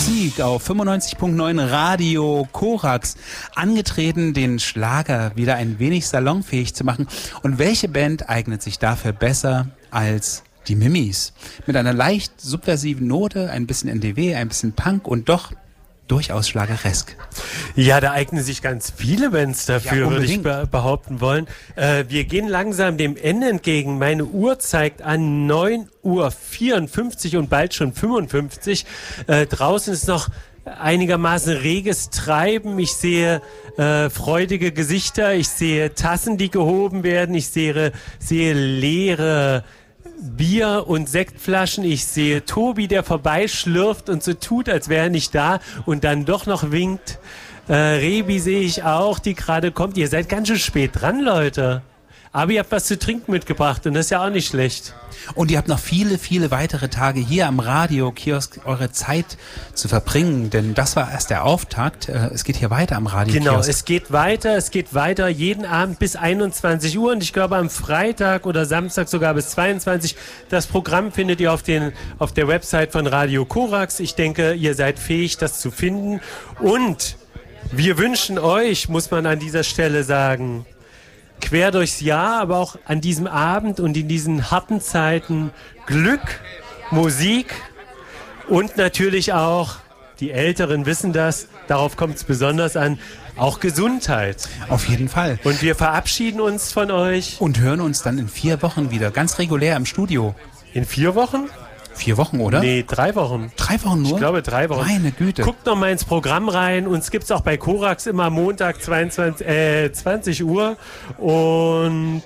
Musik auf 95.9 Radio Korax. Angetreten, den Schlager wieder ein wenig salonfähig zu machen. Und welche Band eignet sich dafür besser als die Mimis? Mit einer leicht subversiven Note, ein bisschen NDW, ein bisschen Punk und doch durchaus schlageresk. Ja, da eignen sich ganz viele Bands dafür, Ja, würde ich behaupten wollen. Wir gehen langsam dem Ende entgegen. Meine Uhr zeigt an 9:54 Uhr und bald schon 55. Draußen ist noch einigermaßen reges Treiben. Ich sehe freudige Gesichter. Ich sehe Tassen, die gehoben werden. Ich sehe leere Bier- und Sektflaschen. Ich sehe Tobi, der vorbeischlürft und so tut, als wäre er nicht da und dann doch noch winkt. Rebi sehe ich auch, die gerade kommt. Ihr seid ganz schön spät dran, Leute. Aber ihr habt was zu trinken mitgebracht und das ist ja auch nicht schlecht. Und ihr habt noch viele, viele weitere Tage hier am Radiokiosk eure Zeit zu verbringen, denn das war erst der Auftakt. Es geht hier weiter am Radiokiosk. Genau, es geht weiter jeden Abend bis 21 Uhr und ich glaube am Freitag oder Samstag sogar bis 22. Das Programm findet ihr auf der Website von Radio Korax. Ich denke, ihr seid fähig, das zu finden und wir wünschen euch, muss man an dieser Stelle sagen, quer durchs Jahr, aber auch an diesem Abend und in diesen harten Zeiten Glück, Musik und natürlich auch, die Älteren wissen das, darauf kommt es besonders an, auch Gesundheit. Auf jeden Fall. Und wir verabschieden uns von euch. Und hören uns dann in 4 Wochen wieder, ganz regulär im Studio. In 4 Wochen? 4 Wochen, oder? Nee, 3 Wochen. 3 Wochen nur? Ich glaube 3 Wochen. Meine Güte. Guckt noch mal ins Programm rein. Uns gibt's auch bei Korax immer Montag 20 Uhr. Und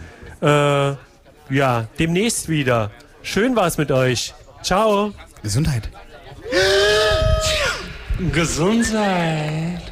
ja, demnächst wieder. Schön war's mit euch. Ciao. Gesundheit. Gesundheit.